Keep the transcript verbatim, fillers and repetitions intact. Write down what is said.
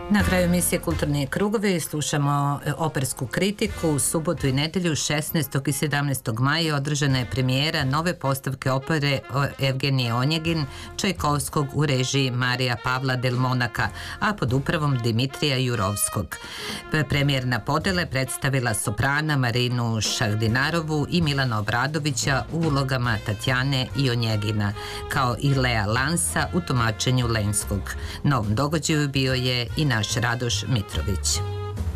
Na kraju emisije Kulturni krugovi slušamo opersku kritiku. U subotu i nedelju šesnaestog i sedamnaestog maja održana je premijera nove postavke opere Evgenije Onjegin Čajkovskog u režiji Marija Pavla Del Monaka, a pod upravom Dimitrija Jurovskog. Premijerna podele predstavila soprana Marinu Šahdinarovu i Milana Obradovića u ulogama Tatjane i Onjegina, kao i Lea Lansa u tumačenju Lenskog. Novom događaju bio je i naš Radoš Mitrović.